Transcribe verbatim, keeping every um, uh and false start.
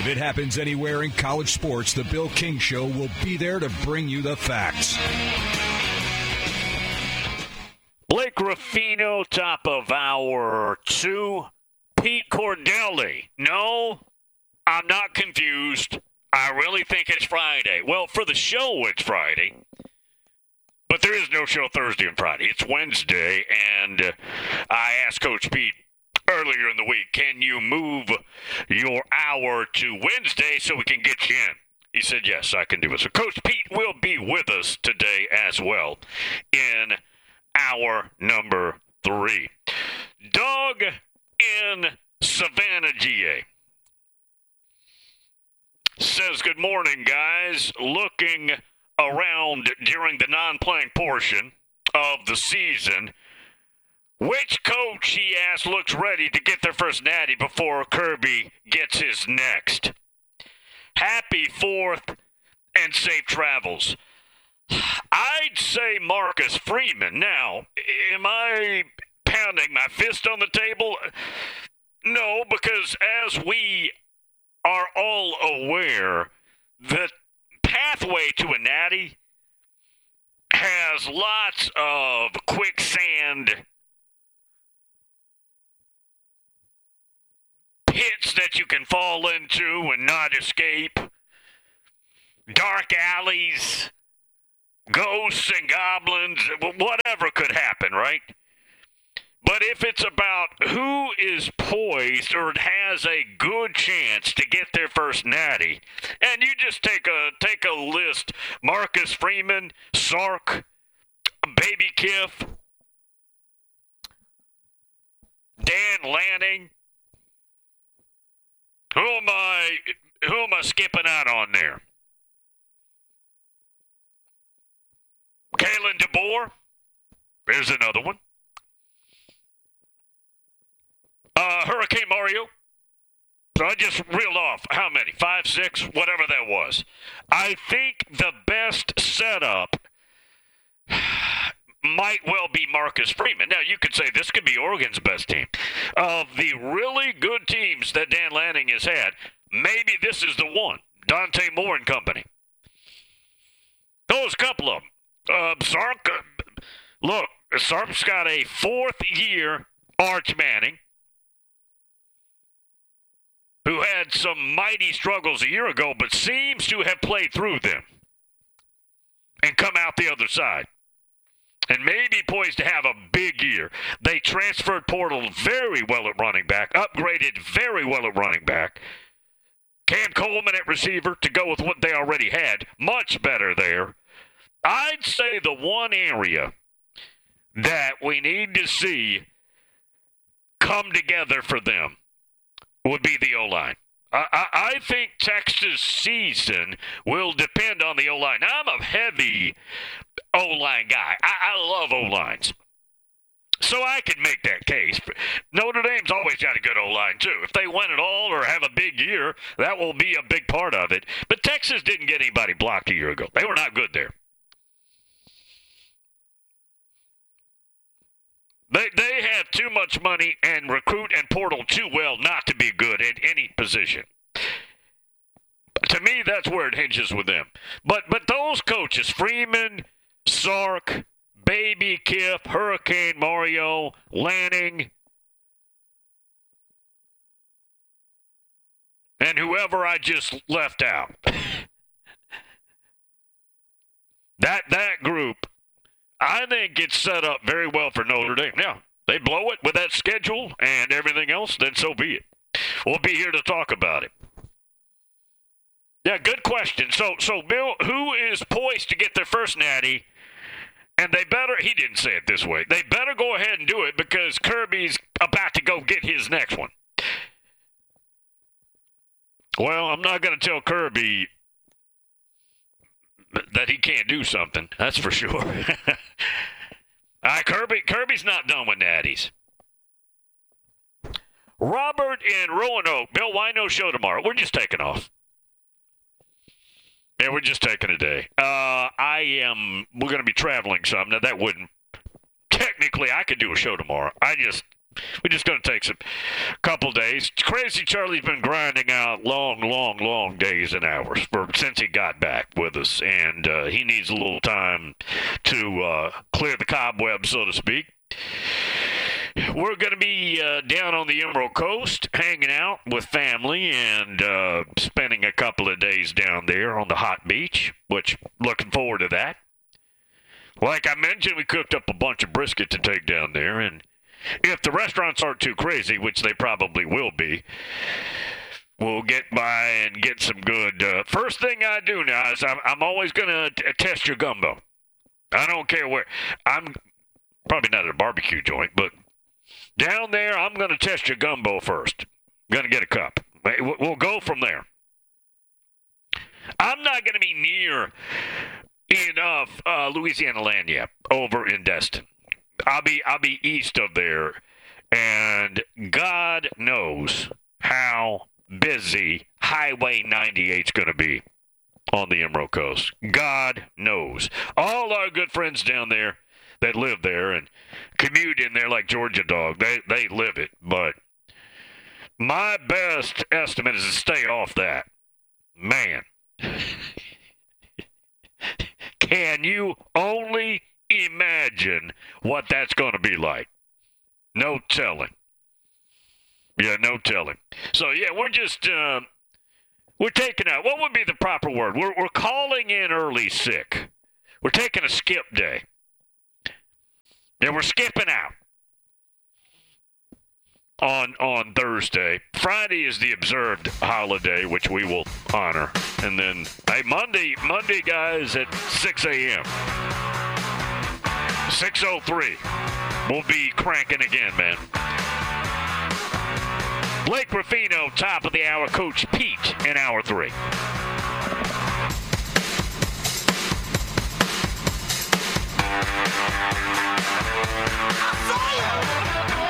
If it happens anywhere in college sports, the Bill King Show will be there to bring you the facts. Blake Ruffino, top of hour two. Pete Cordelli. No, I'm not confused. I really think it's Friday. Well, for the show, it's Friday. But there is no show Thursday and Friday. It's Wednesday, and uh, I asked Coach Pete earlier in the week, can you move your hour to Wednesday so we can get you in? He said, yes, I can do it. So Coach Pete will be with us today as well in hour number three. Doug in Savannah, G A says, good morning, guys. Looking around during the non-playing portion of the season, which coach, he asked, looks ready to get their first natty before Kirby gets his next? Happy fourth and safe travels. I'd say Marcus Freeman. Now, am I pounding my fist on the table? No, because as we are all aware, the pathway to a natty has lots of quicksand pits that you can fall into and not escape, dark alleys, ghosts and goblins, whatever could happen, right? But if it's about who is poised or has a good chance to get their first natty, and you just take a take a list: Marcus Freeman, Sark, Baby Kiff, Dan Lanning. Who am I? Who am I skipping out on there? Kalen DeBoer. There's another one. Uh, Hurricane Mario. So I just reeled off how many? Five, six, whatever that was. I think the best setup might well be Marcus Freeman. Now, you could say this could be Oregon's best team. Of the really good teams that Dan Lanning has had, maybe this is the one. Dante Moore and company. Those couple of them. Uh, Sark, uh, look, Sark's got a fourth-year Arch Manning, who had some mighty struggles a year ago, but seems to have played through them and come out the other side. And maybe poised to have a big year. They transferred portal very well at running back, upgraded very well at running back. Cam Coleman at receiver to go with what they already had. Much better there. I'd say the one area that we need to see come together for them would be the O-line. I, I, I think Texas' season will depend on the O-line. Now, I'm a heavy O-line guy. I, I love O-lines. So I can make that case. Notre Dame's always got a good O-line, too. If they win it all or have a big year, that will be a big part of it. But Texas didn't get anybody blocked a year ago. They were not good there. They they have too much money and recruit and portal too well not to be good at any position. To me, that's where it hinges with them. But but those coaches, Freeman, Sark, Baby Kiff, Hurricane Mario, Lanning, and whoever I just left out. that that group, I think it's set up very well for Notre Dame. Now, they blow it with that schedule and everything else, then so be it. We'll be here to talk about it. Yeah, good question. So, so Bill, who is poised to get their first natty? And they better, he didn't say it this way, they better go ahead and do it because Kirby's about to go get his next one. Well, I'm not going to tell Kirby that he can't do something. That's for sure. All right, Kirby, Kirby's not done with natties. Robert in Roanoke. Bill, why no show tomorrow? We're just taking off. Yeah, we're just taking a day. Uh, I am, we're going to be traveling some. Now, that wouldn't, technically, I could do a show tomorrow. I just, We're just going to take some couple days. Crazy Charlie's been grinding out long, long, long days and hours for since he got back with us, and uh, he needs a little time to uh, clear the cobwebs, so to speak. We're going to be uh, down on the Emerald Coast, hanging out with family and uh, spending a couple of days down there on the hot beach, which looking forward to that. Like I mentioned, we cooked up a bunch of brisket to take down there, and if the restaurants aren't too crazy, which they probably will be, we'll get by and get some good. Uh, first thing I do now is I'm, I'm always going to t- test your gumbo. I don't care where. I'm probably not at a barbecue joint, but down there, I'm going to test your gumbo first. I'm going to get a cup. We'll go from there. I'm not going to be near enough uh, Louisiana land yet over in Destin. I'll be I'll be east of there, and God knows how busy Highway ninety-eight's going to be on the Emerald Coast. God knows. All our good friends down there that live there and commute in there like Georgia Dog, they they live it. But my best estimate is to stay off that. Man, can you only imagine what that's going to be like? No telling. Yeah, no telling. So, yeah, we're just, uh, we're taking out, what would be the proper word? We're, we're calling in early sick. We're taking a skip day. Yeah, we're skipping out on on Thursday. Friday is the observed holiday, which we will honor. And then, hey, Monday, Monday, guys, at six a.m. six oh three. We'll be cranking again, man. Blake Ruffino, top of the hour. Coach Pete in hour three.